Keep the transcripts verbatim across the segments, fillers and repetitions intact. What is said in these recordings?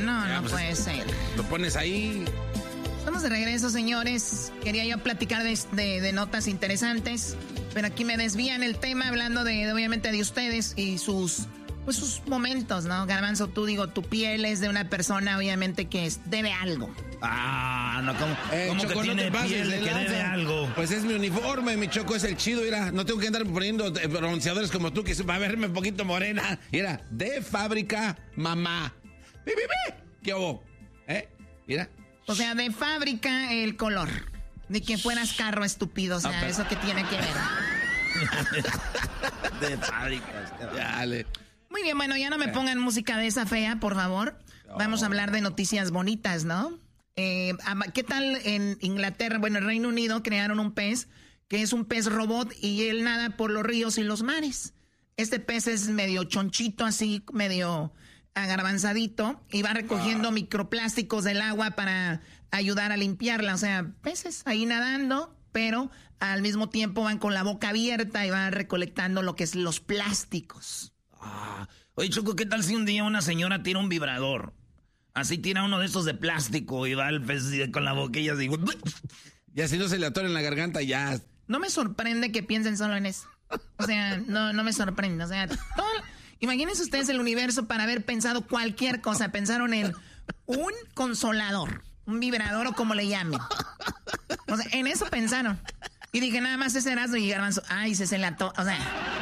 no, ya, no pues, puede ser. Lo pones ahí. Estamos de regreso, señores. Quería yo platicar de, de, de notas interesantes, pero aquí me desvían el tema hablando de, de, obviamente, de ustedes y sus, pues, sus momentos, ¿no? Garbanzo, tú digo, tu piel es de una persona, obviamente, que es, debe algo. Ah, no, ¿cómo, Eh, ¿cómo Choco, que no tiene te pases piel de de que lanza. debe algo? Pues es mi uniforme, mi Choco, es el chido, mira, no tengo que andar poniendo eh, bronceadores como tú, que va a verme un poquito morena. Mira, de fábrica, mamá. ¡Pi, pi, pi! ¿Qué hubo? ¿Eh? Mira. O sea, de fábrica el color. De que fueras carro estúpido, o sea, Ah, pero... eso que tiene que ver. De fábricas. Dale. Muy bien, bueno, ya no me pongan música de esa fea, por favor. Vamos a hablar de noticias bonitas, ¿no? Eh, ¿Qué tal en Inglaterra? Bueno, en Reino Unido crearon un pez que es un pez robot y él nada por los ríos y los mares. Este pez es medio chonchito, así, medio agarbanzadito, y va recogiendo ah. microplásticos del agua para ayudar a limpiarla. O sea, peces ahí nadando, pero al mismo tiempo van con la boca abierta y van recolectando lo que es los plásticos. Ah. Oye, Choco, ¿qué tal si un día una señora tira un vibrador? Así tira uno de estos de plástico y va el pez con la boquilla así. Ya si no se le atora en la garganta, ya. No me sorprende que piensen solo en eso. O sea, no, no me sorprende. O sea, todo, imagínense ustedes el universo para haber pensado cualquier cosa. Pensaron en un consolador, un vibrador o como le llamen. O sea, en eso pensaron. Y dije, nada más ese Erasmo y Garbanzo. Ay, se se le atora. O sea.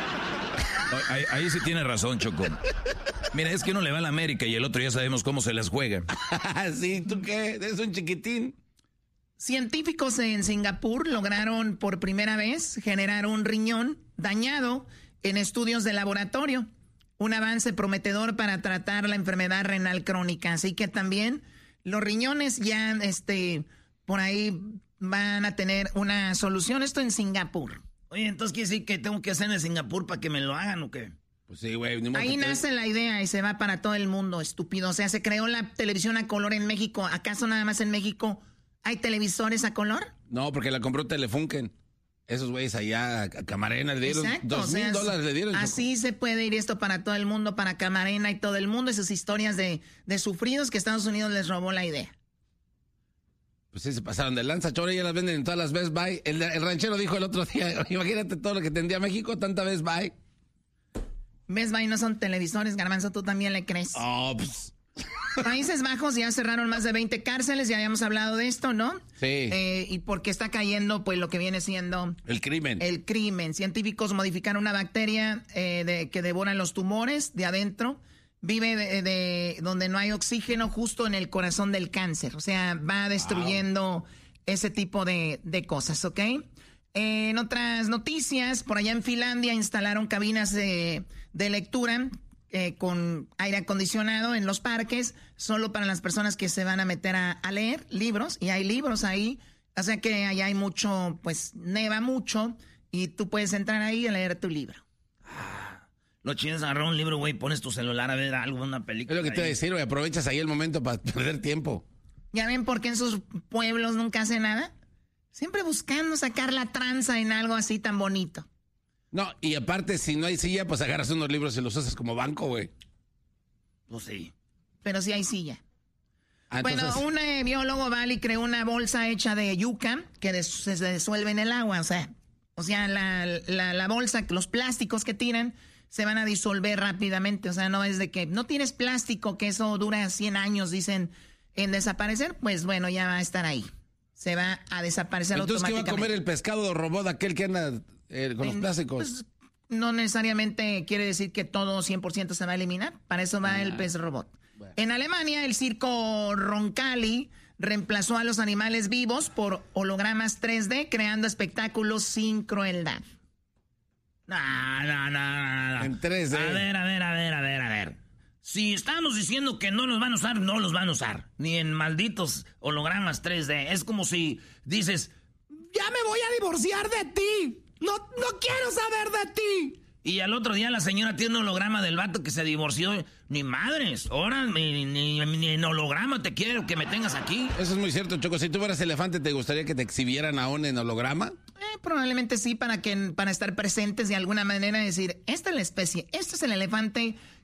Ahí, ahí sí tiene razón, Choco. Mira, es que uno le va a la América y el otro ya sabemos cómo se las juega. Sí, ¿tú qué? ¿Eres un chiquitín? Científicos en Singapur lograron por primera vez generar un riñón dañado en estudios de laboratorio. Un avance prometedor para tratar la enfermedad renal crónica. Así que también los riñones ya este, por ahí van a tener una solución. Esto en Singapur. Oye, entonces quiere decir que tengo que hacer en Singapur para que me lo hagan o qué? Pues sí, güey. Ahí nace la idea y se va para todo el mundo, estúpido. O sea, se creó la televisión a color en México. ¿Acaso nada más en México hay televisores a color? No, porque la compró Telefunken. Esos güeyes allá a Camarena le dieron Exacto, dos mil o sea, dólares le dieron. Así Choco. se puede ir esto para todo el mundo, para Camarena y todo el mundo. Esas historias de, de sufridos que Estados Unidos les robó la idea. Pues sí, se pasaron de lanza, chore, ya las venden en todas las Best Buy. El, el ranchero dijo el otro día, imagínate todo lo que tendría México, tanta Best Buy. Best Buy no son televisores, Garbanzo, ¿tú también le crees? Oh, pues. Países Bajos ya cerraron más de veinte cárceles, ya habíamos hablado de esto, ¿no? Sí. Eh, y porque está cayendo, pues, lo que viene siendo... El crimen. El crimen. Científicos modificaron una bacteria eh, de, que devora los tumores de adentro. Vive de, de donde no hay oxígeno, justo en el corazón del cáncer. O sea, va destruyendo wow. ese tipo de, de cosas, ¿ok? En otras noticias, por allá en Finlandia instalaron cabinas de, de lectura eh, con aire acondicionado en los parques, solo para las personas que se van a meter a, a leer libros, y hay libros ahí, o sea que allá hay mucho, pues neva mucho, y tú puedes entrar ahí a leer tu libro. Lo chines, agarrar un libro, güey, pones tu celular a ver algo, una película. Es lo que te voy a decir, güey, aprovechas ahí el momento para perder tiempo. ¿Ya ven por qué en sus pueblos nunca hace nada? Siempre buscando sacar la tranza en algo así tan bonito. No, y aparte, si no hay silla, pues agarras unos libros y los usas como banco, güey. Pues sí. Pero sí hay silla. Ah, bueno, entonces... un eh, biólogo va y creó una bolsa hecha de yuca que des se disuelve en el agua. O sea, o sea la, la, la bolsa, los plásticos que tiran se van a disolver rápidamente. O sea, no es de que no tienes plástico, que eso dura cien años, dicen, en desaparecer. Pues bueno, ya va a estar ahí. Se va a desaparecer Entonces, automáticamente. ¿qué va a comer el pescado robot aquel que anda eh, con los plásticos? Pues, no necesariamente quiere decir que todo cien por ciento se va a eliminar. Para eso va ah, el pez robot. Bueno. En Alemania, el circo Roncalli reemplazó a los animales vivos por hologramas tres D, creando espectáculos sin crueldad. No, no, no, no, no. En tres D. A ver, a ver, a ver, a ver, a ver. Si estamos diciendo que no los van a usar, no los van a usar. Ni en malditos hologramas tres D. Es como si dices, ya me voy a divorciar de ti. No, no quiero saber de ti. Y al otro día la señora tiene un holograma del vato que se divorció. Ni madres, ahora ni, ni, ni en holograma te quiero que me tengas aquí. Eso es muy cierto, Choco. Si tú fueras elefante, ¿te gustaría que te exhibieran aún en holograma? Eh, probablemente sí, para que para estar presentes de alguna manera, decir, esta es la especie, este es el elefante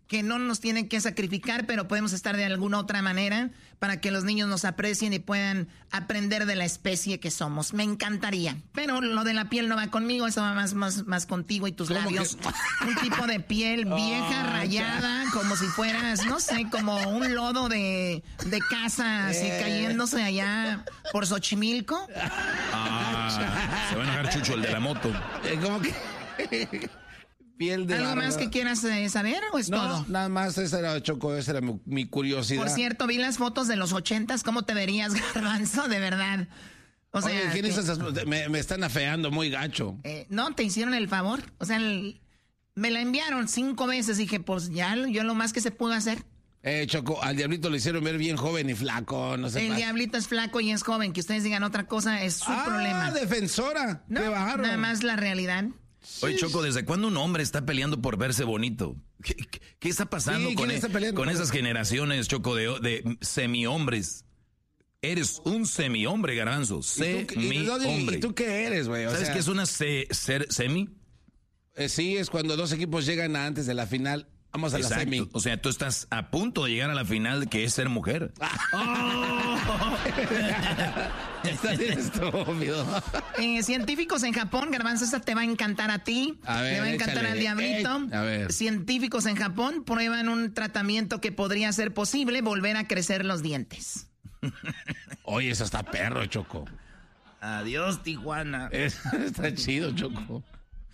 que no nos tienen que sacrificar, pero podemos estar de alguna otra manera para que los niños nos aprecien y puedan aprender de la especie que somos. Me encantaría. Pero lo de la piel no va conmigo, eso va más, más, más contigo y tus labios. Que... Un tipo de piel vieja, oh, rayada, ya. Como si fueras, no sé, como un lodo de, de casa, así eh. cayéndose allá por Xochimilco. Ah, se va a enojar Chucho, el de la moto. Eh, ¿Cómo que? Piel de ¿Algo barba. Más que quieras eh, saber o es no, todo? Nada más, esa era, Choco, esa era mi, mi curiosidad. Por cierto, vi las fotos de los ochentas, ¿cómo te verías, Garbanzo? De verdad. O sea, oye, ¿quién hizo que, esas? Me, me están afeando muy gacho. Eh, no, te hicieron el favor. O sea, el, me la enviaron cinco veces. Dije, pues ya, yo lo más que se pudo hacer. Eh, Choco, al Diablito lo hicieron ver bien joven y flaco, no sé. El pasa. Diablito es flaco y es joven. Que ustedes digan otra cosa es su ah, problema. Defensora. No, qué bárbaro. Nada más la realidad. Oye, Choco, ¿desde cuándo un hombre está peleando por verse bonito? ¿Qué, qué, qué está pasando sí, con, está con esas generaciones, Choco, de, de semi-hombres? Eres un semi-hombre, Garbanzo. Semi-hombre. ¿Y tú qué eres, güey? ¿Sabes sea, qué es una se, ser semi? Eh, sí, es cuando dos equipos llegan a antes de la final. Vamos a exacto. La semi. O sea, tú estás a punto de llegar a la final, que es ser mujer. Oh. Estás bien estúpido. Eh, científicos en Japón, Garbanzo, esta te va a encantar a ti. A ver, le va a encantar échale. Al Diablito. Eh, a ver. Científicos en Japón prueban un tratamiento que podría ser posible volver a crecer los dientes. Oye, eso está perro, Choco. Adiós, Tijuana. Es, está chido, Choco.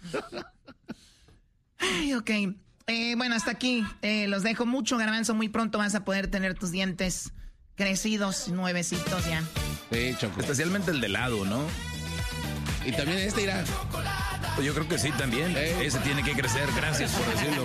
Ay, ok. Eh, bueno, hasta aquí eh, los dejo mucho, Garbanzo. Muy pronto vas a poder tener tus dientes crecidos, nuevecitos ya. Sí, Choco. Especialmente el de lado, ¿no? Y también este irá. Pues yo creo que sí, también. Eh. Ese tiene que crecer, gracias por decirlo.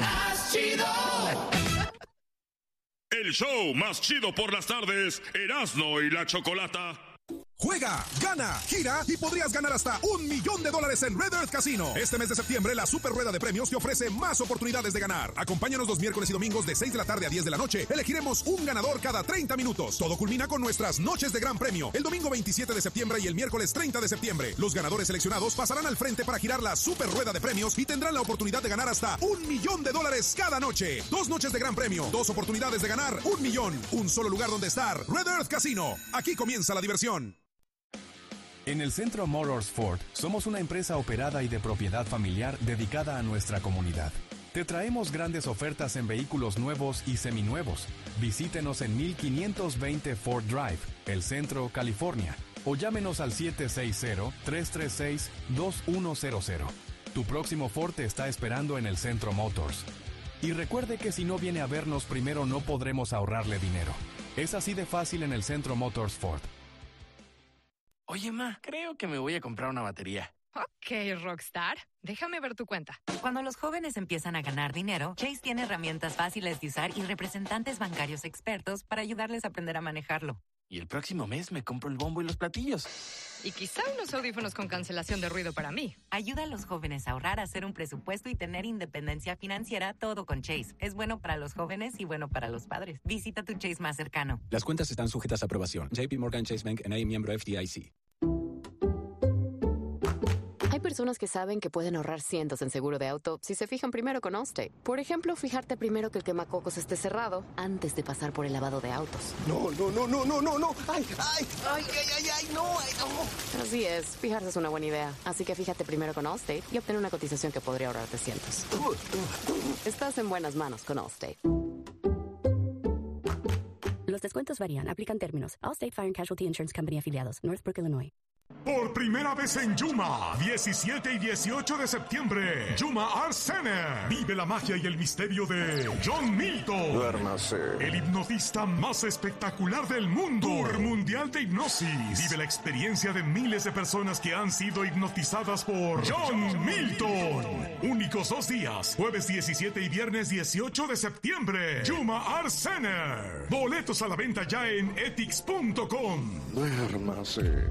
El show más chido por las tardes, Erasmo y la Chocolata. Juega, gana, gira y podrías ganar hasta un millón de dólares en Red Earth Casino. Este mes de septiembre, la super rueda de premios te ofrece más oportunidades de ganar. Acompáñanos los miércoles y domingos de seis de la tarde a diez de la noche. Elegiremos un ganador cada treinta minutos. Todo culmina con nuestras noches de gran premio. El domingo veintisiete de septiembre y el miércoles treinta de septiembre. Los ganadores seleccionados pasarán al frente para girar la super rueda de premios y tendrán la oportunidad de ganar hasta un millón de dólares cada noche. Dos noches de gran premio, dos oportunidades de ganar un millón. Un solo lugar donde estar. Red Earth Casino. Aquí comienza la diversión. En el Centro Motors Ford somos una empresa operada y de propiedad familiar dedicada a nuestra comunidad. Te traemos grandes ofertas en vehículos nuevos y seminuevos. Visítenos en mil quinientos veinte Ford Drive, El Centro, California, o llámenos al siete seis cero, tres tres seis, dos uno cero cero. Tu próximo Ford te está esperando en el Centro Motors. Y recuerde que si no viene a vernos primero no podremos ahorrarle dinero. Es así de fácil en el Centro Motors Ford. Oye, ma, creo que me voy a comprar una batería. Ok, Rockstar. Déjame ver tu cuenta. Cuando los jóvenes empiezan a ganar dinero, Chase tiene herramientas fáciles de usar y representantes bancarios expertos para ayudarles a aprender a manejarlo. Y el próximo mes me compro el bombo y los platillos. Y quizá unos audífonos con cancelación de ruido para mí. Ayuda a los jóvenes a ahorrar, a hacer un presupuesto y tener independencia financiera, todo con Chase. Es bueno para los jóvenes y bueno para los padres. Visita tu Chase más cercano. Las cuentas están sujetas a aprobación. J P Morgan Chase Bank N A, miembro F D I C. Hay personas que saben que pueden ahorrar cientos en seguro de auto si se fijan primero con Allstate. Por ejemplo, fijarte primero que el quemacocos esté cerrado antes de pasar por el lavado de autos. No, no, no, no, no, no, no. Ay, ay, ay, ay, ay, ay, no, ay, no. Así es, fijarse es una buena idea. Así que fíjate primero con Allstate y obtén una cotización que podría ahorrarte cientos. Estás en buenas manos con Allstate. Los descuentos varían, aplican términos. Allstate Fire and Casualty Insurance Company afiliados, Northbrook, Illinois. Por primera vez en Yuma, diecisiete y dieciocho de septiembre, Yuma Art Center. Vive la magia y el misterio de John Milton. Duérmase. El hipnotista más espectacular del mundo. Tour Mundial de Hipnosis. Vive la experiencia de miles de personas que han sido hipnotizadas por John Milton. Únicos dos días, jueves diecisiete y viernes dieciocho de septiembre. Yuma Art Center. Boletos a la venta ya en etix punto com. Duérmase.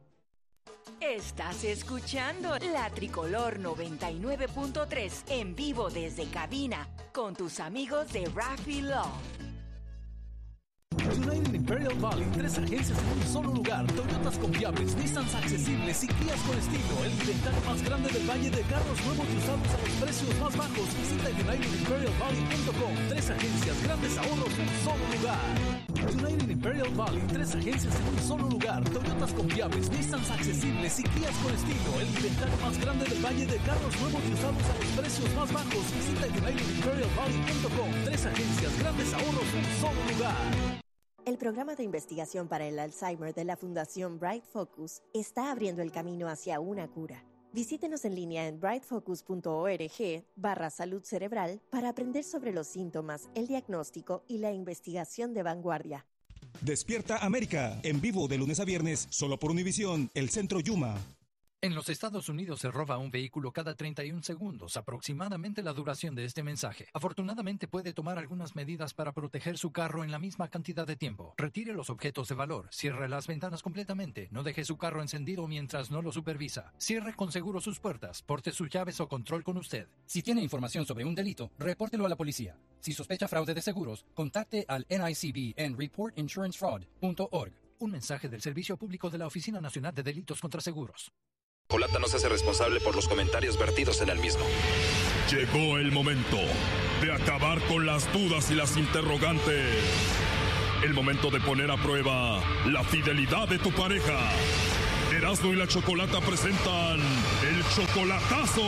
Estás escuchando La Tricolor noventa y nueve punto tres en vivo desde cabina con tus amigos de Raffy Love. Imperial Valley, tres agencias en un solo lugar, Toyotas confiables, Nissans accesibles y Kias con estilo. El inventario más grande del valle de carros nuevos y usados a los precios más bajos. Visita United Imperial Valley punto com. Tres agencias, grandes ahorros en un solo lugar. United Imperial Valley, tres agencias en un solo lugar, Toyotas confiables, Nissans accesibles y Kias con estilo. El inventario más grande del valle de carros nuevos y usados a los precios más bajos. Visita United Imperial Valley punto com. Tres agencias, grandes ahorros en un solo lugar. El programa de investigación para el Alzheimer de la Fundación Bright Focus está abriendo el camino hacia una cura. Visítenos en línea en brightfocus punto org barra salud cerebral para aprender sobre los síntomas, el diagnóstico y la investigación de vanguardia. Despierta América, en vivo de lunes a viernes, solo por Univisión, el Centro Yuma. En los Estados Unidos se roba un vehículo cada treinta y un segundos, aproximadamente la duración de este mensaje. Afortunadamente puede tomar algunas medidas para proteger su carro en la misma cantidad de tiempo. Retire los objetos de valor, cierre las ventanas completamente, no deje su carro encendido mientras no lo supervisa. Cierre con seguro sus puertas, porte sus llaves o control con usted. Si tiene información sobre un delito, repórtelo a la policía. Si sospecha fraude de seguros, contacte al N I C B en report insurance fraud punto org. Un mensaje del Servicio Público de la Oficina Nacional de Delitos contra Seguros. Chocolata no se hace responsable por los comentarios vertidos en el mismo. Llegó el momento de acabar con las dudas y las interrogantes. El momento de poner a prueba la fidelidad de tu pareja. Erasmo y la Chocolata presentan el chocolatazo.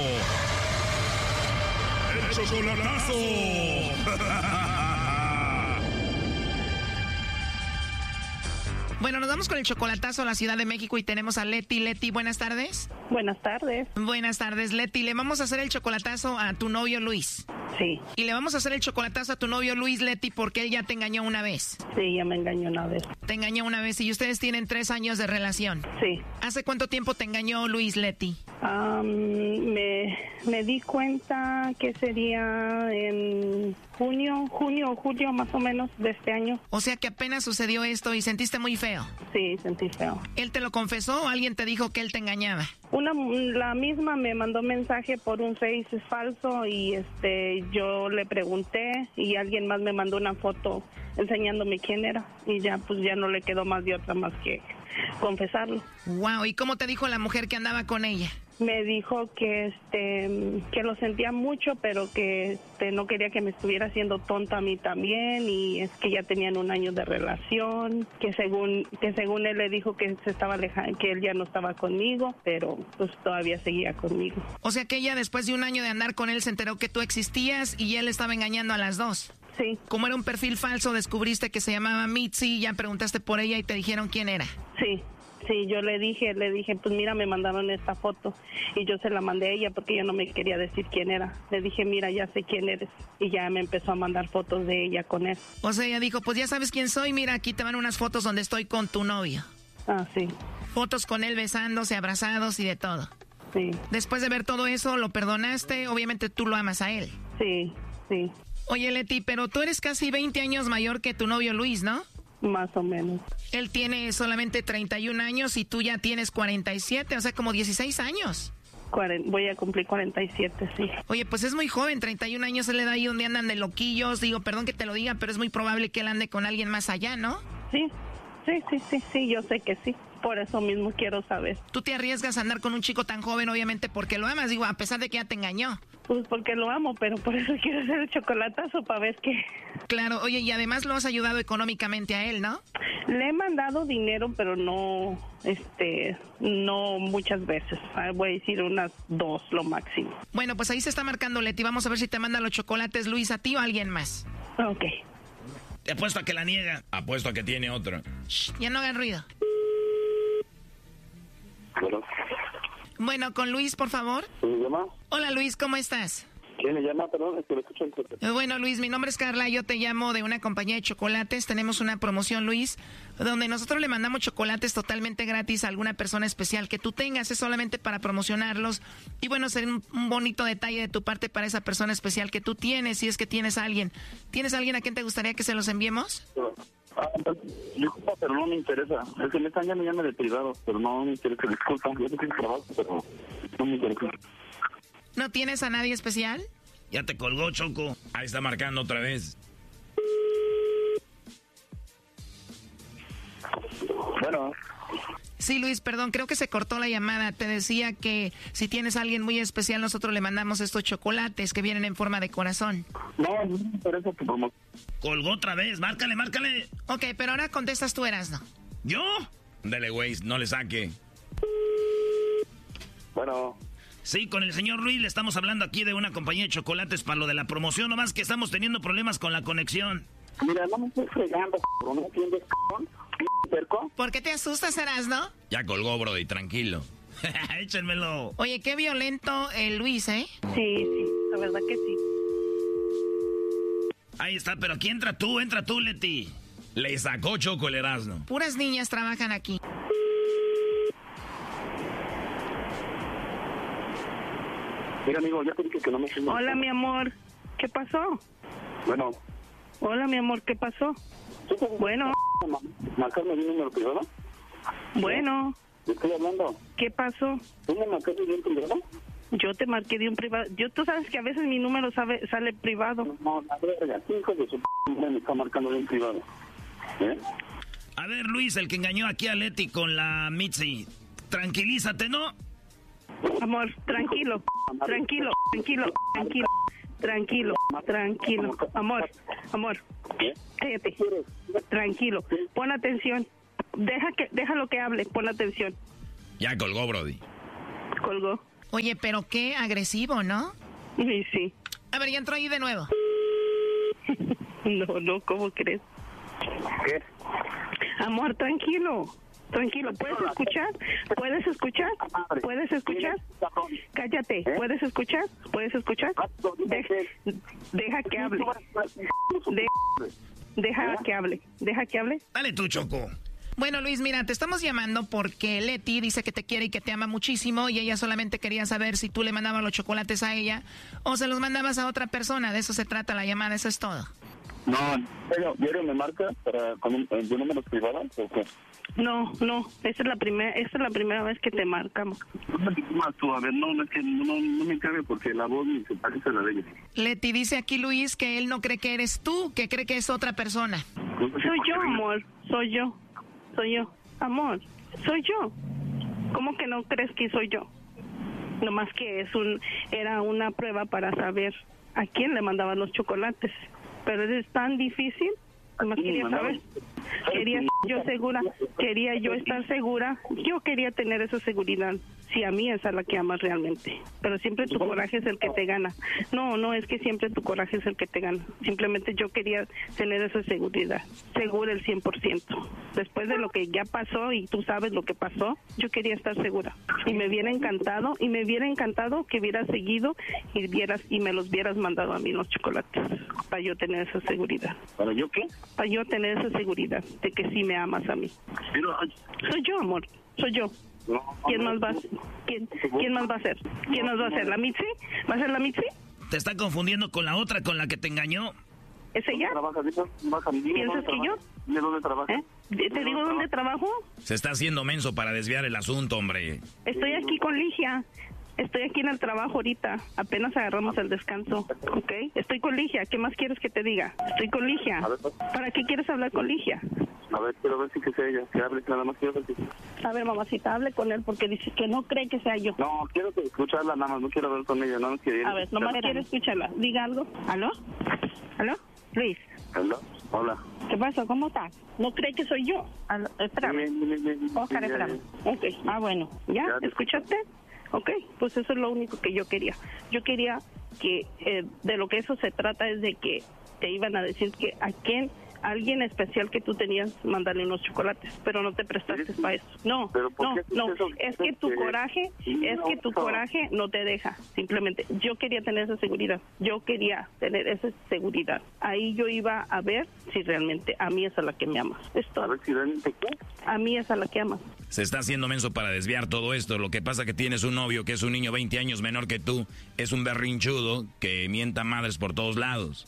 ¡El chocolatazo! Bueno, nos vamos con el chocolatazo a la Ciudad de México y tenemos a Leti. Leti, buenas tardes. Buenas tardes. Buenas tardes, Leti. Le vamos a hacer el chocolatazo a tu novio Luis. Sí. Y le vamos a hacer el chocolatazo a tu novio Luis, Leti, porque él ya te engañó una vez. Sí, ya me engañó una vez. Te engañó una vez y ustedes tienen tres años de relación. Sí. ¿Hace cuánto tiempo te engañó Luis, Leti? Um, me, me di cuenta que sería en junio, junio o julio más o menos de este año. O sea que apenas sucedió esto y sentiste muy feo. Sí, sentí feo. ¿Él te lo confesó o alguien te dijo que él te engañaba? Una, la misma me mandó mensaje por un Face falso y este yo le pregunté y alguien más me mandó una foto enseñándome quién era y ya pues ya no le quedó más de otra más que confesarlo. Wow, ¿y cómo te dijo la mujer que andaba con ella? Me dijo que este que lo sentía mucho, pero que este, no quería que me estuviera haciendo tonta a mí también, y es que ya tenían un año de relación, que según que según él le dijo que se estaba alejando, que él ya no estaba conmigo, pero pues todavía seguía conmigo. O sea que ella después de un año de andar con él se enteró que tú existías y él estaba engañando a las dos. Sí. Como era un perfil falso, descubriste que se llamaba Mitzi, ya preguntaste por ella y te dijeron quién era. Sí. Sí, yo le dije, le dije, pues mira, me mandaron esta foto y yo se la mandé a ella porque ella no me quería decir quién era. Le dije, mira, ya sé quién eres, y ya me empezó a mandar fotos de ella con él. O sea, ella dijo, pues ya sabes quién soy, mira, aquí te van unas fotos donde estoy con tu novio. Ah, sí. Fotos con él besándose, abrazados y de todo. Sí. Después de ver todo eso, ¿lo perdonaste? Obviamente tú lo amas a él. Sí, sí. Oye, Leti, pero tú eres casi veinte años mayor que tu novio Luis, ¿no? Más o menos. Él tiene solamente treinta y un años y tú ya tienes cuarenta y siete, o sea, como dieciséis años. Voy a cumplir cuarenta y siete, sí. Oye, pues es muy joven, treinta y un años, él le da ahí donde andan de loquillos. Digo, perdón que te lo diga, pero es muy probable que él ande con alguien más allá, ¿no? Sí, sí, sí, sí, sí, yo sé que sí. Por eso mismo quiero saber. ¿Tú te arriesgas a andar con un chico tan joven, obviamente, porque lo amas? Digo, a pesar de que ya te engañó. Pues porque lo amo, pero por eso quiero hacer el chocolatazo para ver qué. Claro, oye, y además lo has ayudado económicamente a él, ¿no? Le he mandado dinero, pero no, este, no muchas veces. Voy a decir unas dos, lo máximo. Bueno, pues ahí se está marcando Leti. Vamos a ver si te manda los chocolates, Luis, a ti o a alguien más. Ok. Te apuesto a que la niega. Apuesto a que tiene otro. Shh, ya no hagan ruido. Bueno. Bueno, con Luis, por favor. ¿Quién me llama? Hola, Luis, ¿cómo estás? ¿Quién me llama? Perdón, es que lo escucho en corte. Bueno, Luis, mi nombre es Carla, yo te llamo de una compañía de chocolates. Tenemos una promoción, Luis, donde nosotros le mandamos chocolates totalmente gratis a alguna persona especial que tú tengas. Es solamente para promocionarlos. Y bueno, sería un, un bonito detalle de tu parte para esa persona especial que tú tienes, si es que tienes a alguien. ¿Tienes a alguien a quien te gustaría que se los enviemos? Ah, disculpa, pero no me interesa. Es que me están ya me llama de privado, pero no me interesa. Disculpa, yo tengo trabajo, pero no me interesa. ¿No tienes a nadie especial? Ya te colgó, Choco. Ahí está marcando otra vez. Bueno. Sí, Luis, perdón, creo que se cortó la llamada. Te decía que si tienes a alguien muy especial, nosotros le mandamos estos chocolates que vienen en forma de corazón. No, no me interesa tu promoción. Colgó otra vez, márcale, márcale. Ok, pero ahora contestas tú, Erasno. ¿Yo? Dele, güey, no le saque. Bueno. Sí, con el señor Luis le estamos hablando aquí de una compañía de chocolates para lo de la promoción, nomás que estamos teniendo problemas con la conexión. Mira, no me estoy fregando, ¿no me entiendes, cabrón? ¿Cerco? ¿Por qué te asustas, Erasno? Ya colgó, brody, tranquilo. Échenmelo. Oye, qué violento el Luis, ¿eh? Sí, sí, la verdad que sí. Ahí está, pero aquí entra tú, entra tú, Leti. Le sacó Choco el Erasno. Puras niñas trabajan aquí. Mira, amigo, ya te dije que no me... Hola, mi amor. ¿Qué pasó? Bueno. Hola, mi amor, ¿qué pasó? Bueno. ¿Marcarme de un número privado? Bueno. ¿De qué estoy hablando? ¿Qué paso? ¿Tú me marcaste de un privado? Yo te marqué de un privado. Yo, tú sabes que a veces mi número sabe, sale privado. No, la verga. Hijo de su p*** me está marcando de un privado. ¿Eh? A ver, Luis, el que engañó aquí a Leti con la Mitzi. Tranquilízate, ¿no? Amor, tranquilo, tranquilo, tranquilo, tranquilo, tranquilo, tranquilo. Amor, amor, cállate, tranquilo, pon atención. Deja que, déjalo que hable, pon atención. Ya colgó, brody. Colgó. Oye, pero qué agresivo, ¿no? Sí, sí. A ver, ya entró ahí de nuevo. No, no, ¿cómo crees? ¿Qué? Amor, tranquilo. Tranquilo, ¿puedes escuchar? ¿Puedes escuchar? ¿Puedes escuchar? Cállate, ¿puedes escuchar? ¿Puedes escuchar? Deja, deja que hable. De, deja que hable. Deja que hable. Dale tú, Choco. Bueno, Luis, mira, te estamos llamando porque Leti dice que te quiere y que te ama muchísimo y ella solamente quería saber si tú le mandabas los chocolates a ella o se los mandabas a otra persona. De eso se trata la llamada, eso es todo. No, pero ¿diario me marca para con un, de números privados o qué? No, no, esta es la primera, esta es la primera vez que te marcamos. Más tú, a ver, no, no es que no, no me cabe porque la voz ni se parece a la de ella. Leti dice aquí Luis que él no cree que eres tú, que cree que es otra persona. Soy yo, amor, soy yo, soy yo, amor, soy yo. ¿Cómo que no crees que soy yo? Nomás que es un, era una prueba para saber a quién le mandaban los chocolates. Pero es tan difícil, nomás quería saber. Quería yo segura, quería yo estar segura, yo quería tener esa seguridad, si a mí es a la que amas realmente, pero siempre tu coraje es el que te gana. No, no es que siempre tu coraje es el que te gana, simplemente yo quería tener esa seguridad, segura el cien por ciento. Después de lo que ya pasó y tú sabes lo que pasó, yo quería estar segura y me hubiera encantado, y me hubiera encantado que hubieras seguido y vieras y me los hubieras mandado a mí los chocolates, para yo tener esa seguridad. ¿Para yo qué? Para yo tener esa seguridad de que sí me amas a mí. Pero, soy yo, amor, soy yo. No, ¿Quién más va a ser? ¿Quién, ¿Quién más va a ser? ¿Quién más va a ser? ¿La Mitzi? ¿Va a ser la Mitzi? Te está confundiendo con la otra, con la que te engañó. ¿Es ella? ¿Piensas que yo? ¿De dónde trabaja? ¿Eh? ¿Te digo dónde trabajo? Se está haciendo menso para desviar el asunto, hombre. Estoy aquí con Ligia. Estoy aquí en el trabajo ahorita. Apenas agarramos el descanso, ¿ok? Estoy con Ligia. ¿Qué más quieres que te diga? Estoy con Ligia. ¿Para qué quieres hablar con Ligia? A ver, quiero ver si que sea ella. Que hable, nada más quiero ver si... A ver, mamacita, hable con él porque dice que no cree que sea yo. No, quiero que escucharla nada más. No quiero hablar con ella. No, quiero... A ver, nomás quiero escucharla. Diga algo. ¿Aló? ¿Aló? Luis. ¿Aló? Hola. ¿Qué pasa? ¿Cómo estás? ¿No cree que soy yo? ¿Aló? Espérame. Oscar, espérame. Ok. Ah, bueno. ¿Ya? ¿Escuchaste? Ok, pues eso es lo único que yo quería. Yo quería que eh, de lo que eso se trata es de que te iban a decir que a quién, a alguien especial que tú tenías, mandarle unos chocolates, pero no te prestaste para eso. No, no, no, es que tu coraje, es que tu coraje no te deja, simplemente. Yo quería tener esa seguridad, yo quería tener esa seguridad. Ahí yo iba a ver si realmente a mí es a la que me amas. Esto. A ver si realmente qué. A mí es a la que amas. Se está haciendo menso para desviar todo esto. Lo que pasa que tienes un novio que es un niño veinte años menor que tú. Es un berrinchudo que mienta madres por todos lados.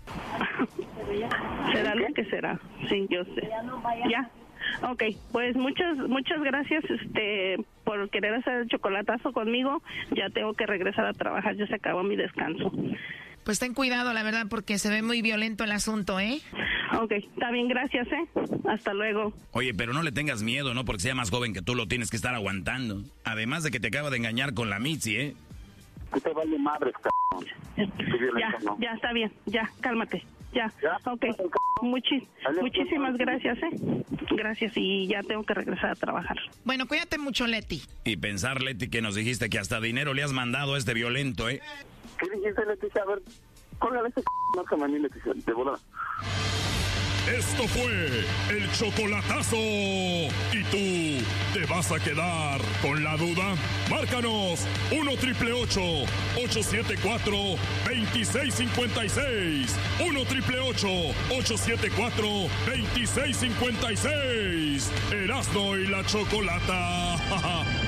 Será lo que será. Sí, yo sé. Ya. Ok, pues muchas muchas gracias este por querer hacer el chocolatazo conmigo. Ya tengo que regresar a trabajar. Ya se acabó mi descanso. Pues ten cuidado, la verdad, porque se ve muy violento el asunto, ¿eh? Ok, está bien, gracias, ¿eh? Hasta luego. Oye, pero no le tengas miedo, ¿no? Porque sea más joven que tú, lo tienes que estar aguantando. Además de que te acaba de engañar con la Mitzi, ¿eh? Que te vale madre, cabrón. Ya, ya, está bien, ya, cálmate. Ya, ok. Muchis, muchísimas gracias, ¿eh? Gracias, y ya tengo que regresar a trabajar. Bueno, cuídate mucho, Leti. Y pensar, Leti, que nos dijiste que hasta dinero le has mandado a este violento, ¿eh? ¿Qué dijiste, Leticia? A ver, cólgale ese c***, no se me Leticia, de volada. Esto fue el chocolatazo. ¿Y tú te vas a quedar con la duda? Márcanos uno triple ocho, ocho siete cuatro, dos seis cinco seis. uno triple ocho, ocho siete cuatro, dos seis cinco seis. Erasmo y la Chocolata.